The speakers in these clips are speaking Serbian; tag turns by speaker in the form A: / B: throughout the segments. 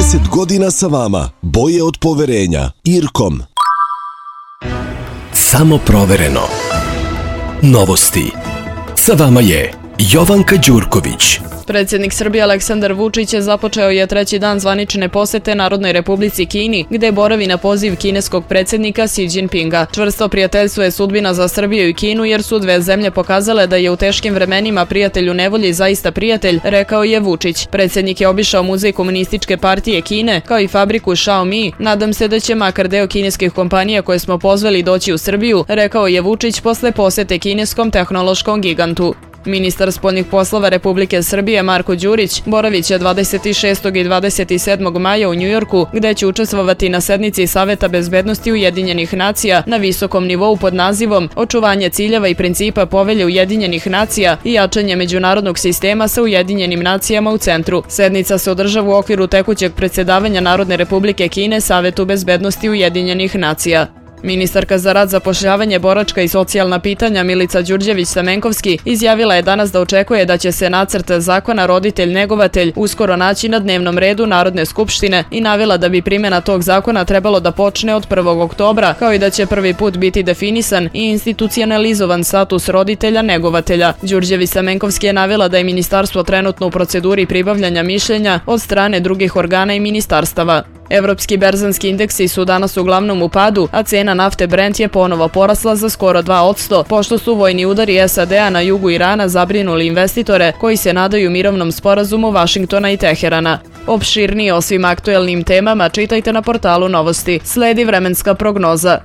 A: 30 godina sa vama. Boje od poverenja. Irkom.
B: Samo provereno. Novosti. Sa vama je Jovanka Đurković.
C: Predsjednik Srbije Aleksandar Vučić započeo je treći dan zvanične posete Narodnoj Republici Kini, gde boravi na poziv kineskog predsjednika Xi Jinpinga. Čvrsto prijateljstvo je sudbina za Srbiju i Kinu, jer su dve zemlje pokazale da je u teškim vremenima prijatelj u nevolji zaista prijatelj, rekao je Vučić. Predsjednik je obišao muzej Komunističke partije Kine, kao i fabriku Xiaomi. Nadam se da će makar deo kineskih kompanija koje smo pozvali doći u Srbiju, rekao je Vučić posle posete kineskom tehnološkom gigantu. Ministar spoljnih poslova Republike Srbije Marko Đurić boraviće 26. i 27. maja u Njujorku, gde će učestvovati na sednici Saveta bezbednosti Ujedinjenih nacija na visokom nivou pod nazivom Očuvanje ciljeva i principa povelje Ujedinjenih nacija i jačanje međunarodnog sistema sa Ujedinjenim nacijama u centru. Sednica se održava u okviru tekućeg predsjedavanja Narodne Republike Kine Savetu bezbednosti Ujedinjenih nacija. Ministarka za rad, zapošljavanje, boračka i socijalna pitanja Milica Đurđević-Stamenkovski izjavila je danas da očekuje da će se nacrt zakona roditelj-negovatelj uskoro naći na dnevnom redu Narodne skupštine i navela da bi primjena tog zakona trebalo da počne od 1. oktobra, kao i da će prvi put biti definisan i institucionalizovan status roditelja-negovatelja. Đurđević-Stamenkovski je navela da je ministarstvo trenutno u proceduri pribavljanja mišljenja od strane drugih organa i ministarstava. Evropski berzanski indeksi su danas uglavnom u padu, a cena nafte Brent je ponovo porasla za skoro 2%, pošto su vojni udari SAD-a na jugu Irana zabrinuli investitore koji se nadaju mirovnom sporazumu Vašingtona i Teherana. Opširnije o svim aktuelnim temama čitajte na portalu Novosti. Sledi vremenska prognoza.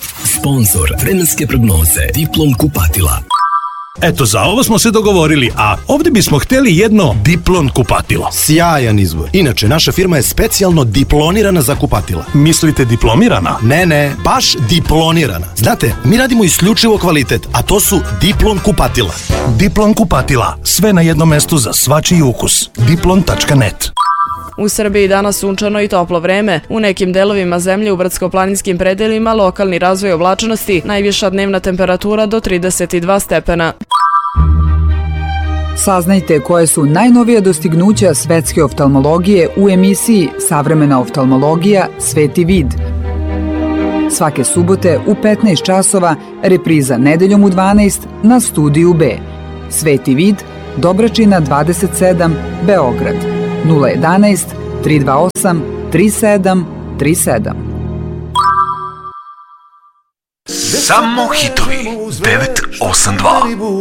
B: Sponzor vremenske prognoze Diplom kupatila.
D: Eto, za ovo smo se dogovorili, a ovdje bismo htjeli jedno Diplon kupatilo.
E: Sjajan izbor. Inače, naša firma je specijalno diplonirana za kupatila.
D: Mislite diplomirana?
E: Ne, baš diplonirana. Znate, mi radimo isključivo kvalitet, a to su Diplon kupatila.
D: Diplon kupatila. Sve na jednom mestu za svačiji ukus. Diplon.net.
C: U Srbiji danas sunčano i toplo vreme. U nekim delovima zemlje u brdsko-planinskim predelima lokalni razvoj oblačnosti, najviša dnevna temperatura do 32 stepena.
F: Saznajte koje su najnovija dostignuća svetske oftalmologije u emisiji Savremena oftalmologija Sveti vid. Svake subote u 15 časova, repriza nedeljom u 12 na Studiju B. Sveti vid, Dobračina 27, Beograd. 011 328 3737.
B: Samo hitovi 982.